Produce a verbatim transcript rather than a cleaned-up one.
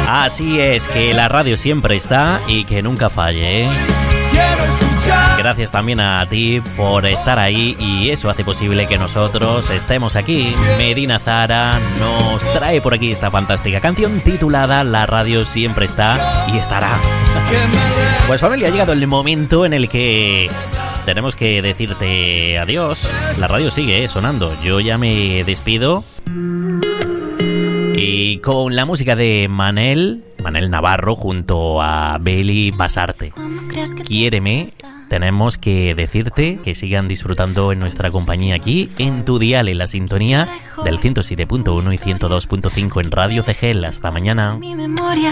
Así es, que la radio siempre está y que nunca falle, ¿eh? Gracias también a ti por estar ahí y eso hace posible que nosotros estemos aquí. Medina Zahara nos trae por aquí esta fantástica canción titulada La radio siempre está y estará. Pues familia, ha llegado el momento en el que tenemos que decirte adiós. La radio sigue eh, sonando. Yo ya me despido. Y con la música de Manel, Manel Navarro junto a Beli Basarte. Quiéreme, tenemos que decirte que sigan disfrutando en nuestra compañía aquí en tu dial, en la sintonía del ciento siete punto uno y ciento dos punto cinco en Radio C G L. Hasta mañana.